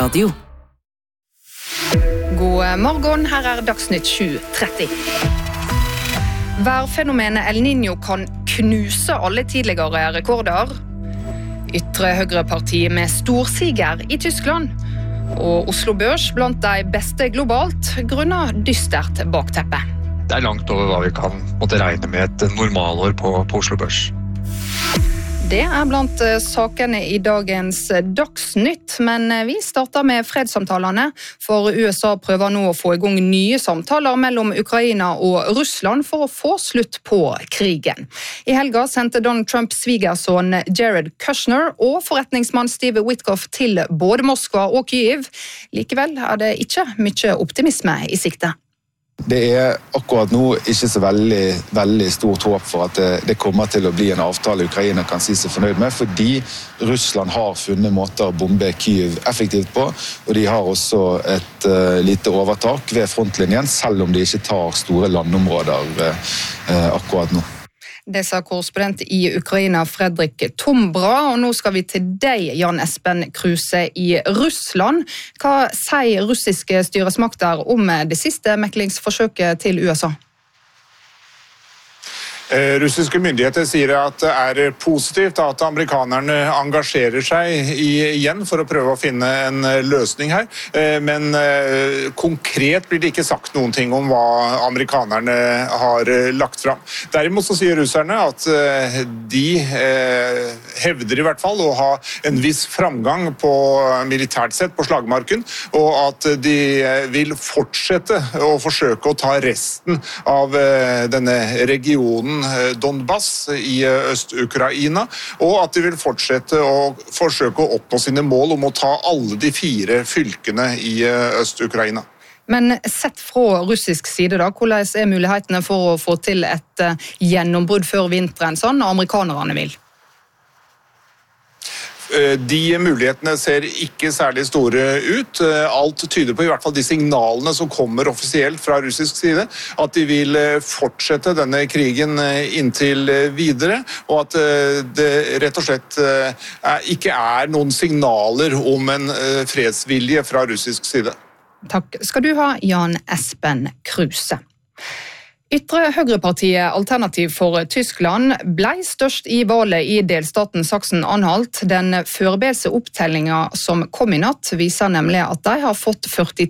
Radio. God morgen, her Dagsnytt 7:30. Værfenomenet El Niño kan knuse alle tidligere rekorder. Ytre høyreparti med storsiger I Tyskland. Og Oslo Børs blant de beste globalt, grunnet dystert bakteppe. Det langt over hva vi kan måtte regne med et normalår på Oslo Børs. Det blant sakene I dagens Dagsnytt, men vi starter med fredssamtalene, for USA prøver nå å få I gang nye samtaler mellom Ukraina og Russland for å få slutt på krigen. I helga sendte Donald Trumps svigersønn Jared Kushner og forretningsmann Steve Witkoff til både Moskva og Kyiv. Likevel det ikke mye optimisme I sikte. Det akkurat nå ikke så veldig stort håp for at det kommer til å bli en avtale Ukraina kan si seg fornøyd med, fordi Russland har funnet måter å bombe Kyiv effektivt på, og de har også et lite overtak ved frontlinjen, selv om de ikke tar store landområder akkurat nå. Det sa korrespondent I Ukraina Fredrik Tombra, og nå skal vi til deg, Jan Espen Kruse I Russland. Hva sier russiske styresmakter om det siste meklingsforsøket til USA? Russiske myndigheter sier at det positivt at amerikanerne engasjerer seg igjen for å prøve å finne en løsning her, men konkret blir det ikke sagt noen ting om hva amerikanerne har lagt fram. Derimot så sier russerne at de hevder I hvert fall å ha en viss framgang på militært sett på slagmarken, og at de vil fortsette å forsøke å ta resten av denne regionen Donbass I Øst-Ukraina, og at de vil fortsette å forsøke å oppnå sine mål om å ta alle de 4 fylkene I Øst-Ukraina. Men sett fra russisk side da, hvordan mulighetene for å få til et gjennombrudd før vinteren, sånn amerikanerne vil? De mulighetene ser ikke særlig store ut. Alt tyder på I hvert fall de signalene som kommer offisielt fra russisk side, at de vil fortsette denne krigen inntil videre, og at det rett og slett ikke noen signaler om en fredsvilje fra russisk side. Takk skal du ha, Jan Espen Kruse. Ytre høyrepartiet Alternativ for Tyskland ble størst I valget I delstaten Sachsen-Anhalt. Den forberedte opptellingen som kom I natt viser nemlig at de har fått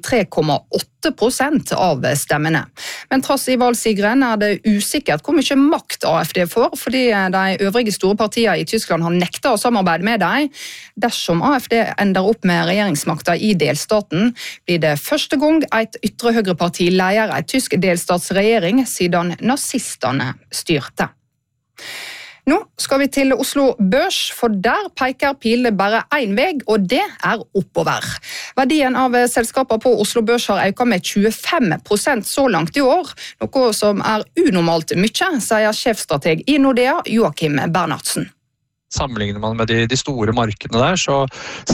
43,8% av stemmene. Men trass I valgsigeren det usikkert hvor mye makt AFD får, fordi de øvrige store partiene I Tyskland har nektet å samarbeide med dem. Dersom AFD ender opp med regjeringsmakta I delstaten, blir det første gang et ytre høyreparti leder en tysk delstatsregjering siden nazistene styrte. Nå skal vi til Oslo Børs, for der peker pilene bare en vei, og det oppover. Verdien av selskaper på Oslo Børs har økt med 25% så langt I år, noe som unormalt mye, sier sjefstrateg I Nordea, Joachim Bernhardsen. Sammenligner man med de store markedene der, så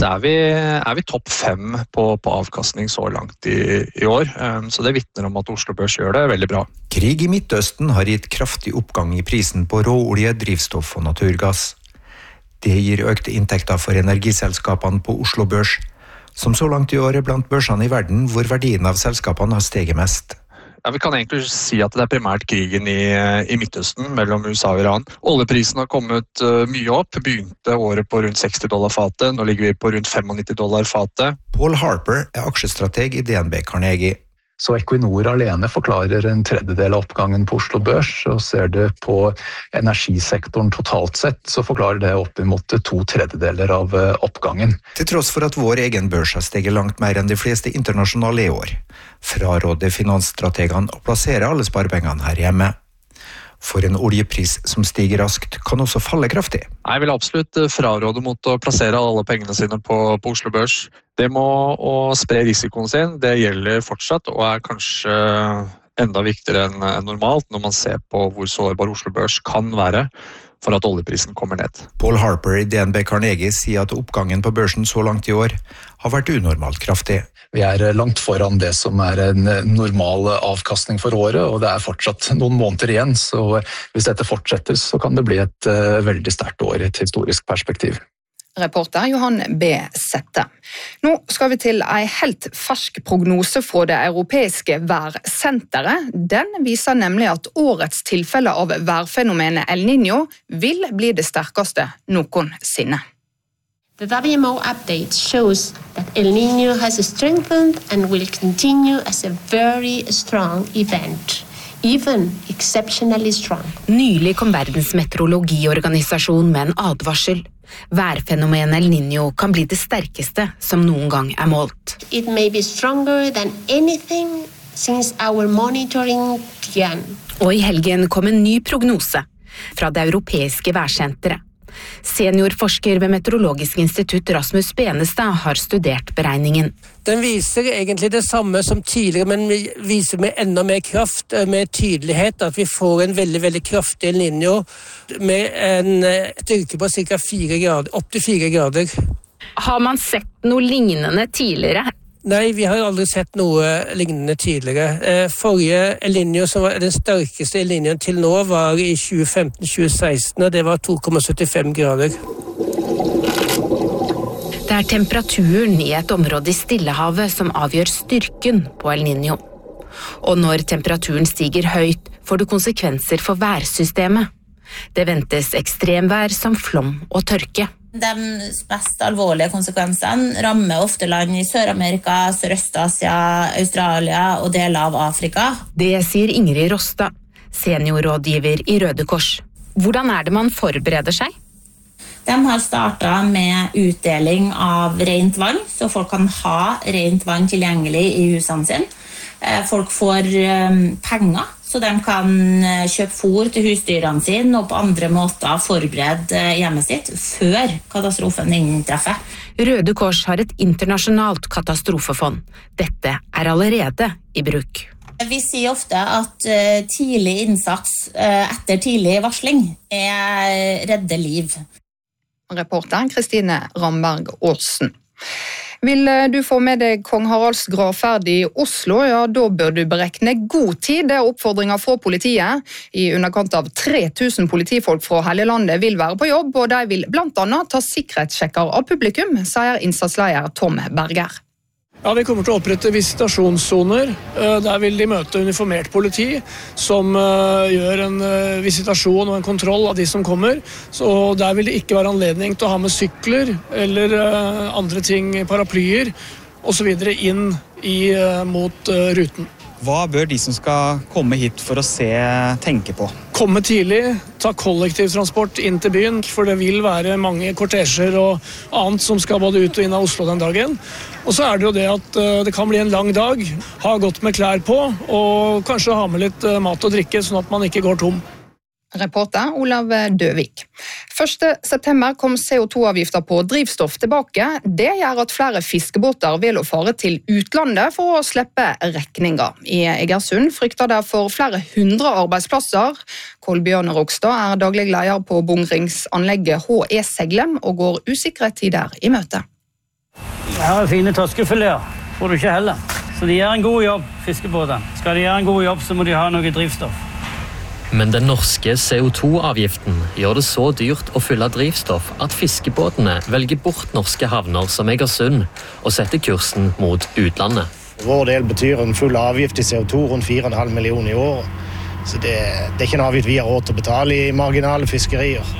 vi topp 5 på avkastning så langt I år. Så det vittner om at Oslo Børs gjør det veldig bra. Krig I Midtøsten har gitt kraftig oppgang I prisen på råolje, drivstoff og naturgass. Det gir økte inntekter for energiselskapene på Oslo Børs, som så langt I år blant børsene I verden hvor verdien av selskapene har steget mest. Ja, vi kan egentlig si at det primært krigen I Midtøsten mellom USA og Iran. Oljeprisen har kommet mye opp, begynte året på rundt $60 fatet, nå ligger vi på rundt $95 fatet. Paul Harper aksjestrateg I DNB Carnegie. Så Equinor alene forklarer en tredjedel av oppgangen på Oslo Børs, og ser det på energisektoren totalt sett, så forklarer det opp imot 2/3 av oppgangen. Til tross for at vår egen børs har steget langt mer enn de fleste internasjonale I år, fraråder finansstrategene å plassere alle sparepengene her hjemme. For en oljepris som stiger raskt kan også falle kraftig. Jeg vil absolutt fraråde mot å plassere alle pengene sine på Oslo Børs. Det må å spre risikoen sin, det gjelder fortsatt, og kanskje enda viktigere enn normalt når man ser på hvor sårbar Oslo Børs kan være for at oljeprisen kommer ned. Paul Harper I DNB Carnegie sier at oppgangen på børsen så langt I år har vært unormalt kraftig. Vi langt foran det som en normal avkastning for året, og det fortsatt noen måneder igjen, så hvis dette fortsetter så kan det bli et veldig sterkt år I et historisk perspektiv. Reporter Johan B. Sette. Nå skal vi til en helt fersk prognose fra det europeiske værsenteret. Den viser nemlig at årets tilfelle av værfenomenet El Niño vil bli det sterkeste noensinne. The WMO update shows that El Niño has strengthened and will continue as a very strong event. Even exceptionally strong. Nylig kom Verdens meteorologiorganisasjon med en advarsel. Værfenomenet El Niño kan bli det sterkeste som noen gang målt. It may be stronger than anything since our monitoring began. Og i helgen kom en ny prognose fra det europeiske værsenteret. Seniorforsker ved Meteorologisk institutt Rasmus Benestad har studert beregningen. Den viser egentlig det samme som tidligere, men viser med enda mer kraft, med tydelighet, at vi får en veldig, veldig kraftig El Niño med en styrke på ca. 4 grader, opp til 4 grader. Har man sett noe lignende tidligere? Nei, vi har aldri sett noe lignende tidligere. Forrige El Niño, som var den sterkeste El Niñoen til nå, var i 2015-2016, og det var 2,75 grader. Det er temperaturen i et område i Stillehavet som avgjør styrken på El Niño. Og når temperaturen stiger høyt, får det konsekvenser for værsystemet. Det ventes ekstremvær som flom og tørke. De mest alvorlige konsekvensene rammer ofte land i Sør-Amerika, Sørøst-Asia, Australia og deler av Afrika. Det sier Ingrid Rostad, seniorrådgiver i Røde Kors. Hvordan er det man forbereder seg? De har startet med utdeling av rent vann, så folk kan ha rent vann tilgjengelig i husene sine. Folk får penger, så de kan kjøpe fôr til husdyrene sine og på andre måter forberede hjemmet sitt før katastrofen inntreffer. Røde Kors har et internasjonalt katastrofefond. Dette er allerede i bruk. Vi sier ofte at tidlig innsats etter tidlig varsling redder liv. Reporter Kristine Ramberg Aasen. Vil du få med deg Kong Haralds gravferd i Oslo, ja, da bør du berekne god tid. Det er oppfordringer fra politiet. I underkant av 3000 politifolk fra hele landet vil være på jobb, og de vil blant annet ta sikkerhetssjekker av publikum, sier innsatsleder Tom Berger. Ja, vi kommer til å opprette visitasjonssoner. Der vil de møte uniformert politi som gjør en visitasjon og en kontroll av de som kommer. Så der vil det ikke være anledning til å ha med sykler eller andre ting, paraplyer og så videre inn mot ruten. Hva bør de som skal komme hit for å se tenke på? Komme tidlig, ta kollektivtransport inn til byen, for det vil være mange kortesjer og annet som skal både ut og inn av Oslo den dagen. Og så er det jo det at det kan bli en lang dag, ha godt med klær på, og kanskje ha med litt mat og drikke, sånn at man ikke går tom. Reporter Olav Døvik. 1. september kom CO2-avgifter på drivstoff tilbake. Det gjør at flere fiskebåter vil å fare til utlandet for å slippe regninger. I Egersund frykter derfor flere 100 arbeidsplasser. Kolbjørn Rokstad er daglig leder på bungringsanlegget HE Seglem og går usikre tider i møte. Jeg har fine torskefileter, får du ikke heller. Så de gjør en god jobb, fiskebåtene. Skal de gjøre en god jobb, så må de ha noe drivstoff. Men den norske CO2-avgiften gjør det så dyrt å fylle drivstoff at fiskebåtene velger bort norske havner som Egersund og setter kursen mot utlandet. Vår del betyr en full avgift i CO2 rundt 4,5 millioner i år. Så det er ikke en avgift vi har råd til å betale i marginale fiskerier.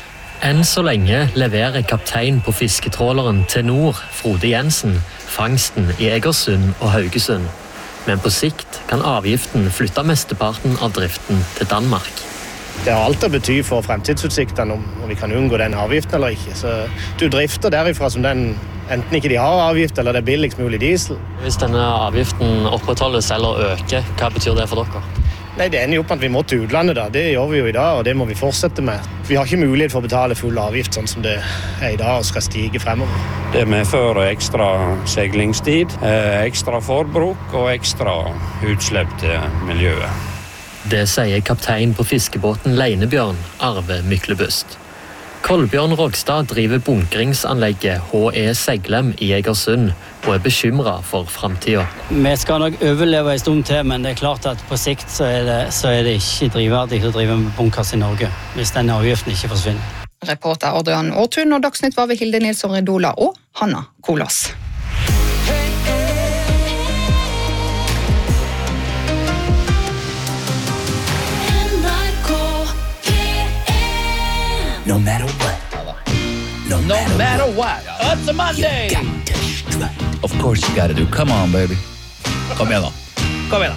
Enn så lenge leverer kaptein på fisketråleren til nord, Frode Jensen, fangsten i Egersund og Haugesund. Men på sikt kan avgiften flytte mesteparten av driften til Danmark. Det har alt å bety for fremtidsutsiktene om vi kan unngå den avgiften eller ikke. Så du drifter derifra som den, enten ikke de har avgift eller det er billigst mulig diesel. Hvis denne avgiften opprettholdes eller øker, hva betyr det for dere? Nei, det ender jo opp at vi må til utlandet da. Det gjør vi jo i dag, og det må vi fortsette med. Vi har ikke mulighet for å betale full avgift sånn som det er i dag og skal stige fremover. Det medfører ekstra seilingstid, ekstra forbruk og ekstra utslipp til miljøet. Det sier kaptein på fiskebåten Leinebjørn, Arve Myklebust. Kolbjørn Rokstad driver bunkringsanlegget HE Seglem i Egersund og er bekymret for fremtiden. Vi skal nok overleve en stund til, men det er klart at på sikt så er det ikke drivverdig å drive med bunkers i Norge, hvis denne avgiften ikke forsvinner. Reporter Adrian Aartun, og Dagsnytt var ved Hilde Nilsson Redola og Hanna Kolas. No matter what. No matter what. It's a Monday. Of course you gotta do. Come on, baby. Kom igjen da.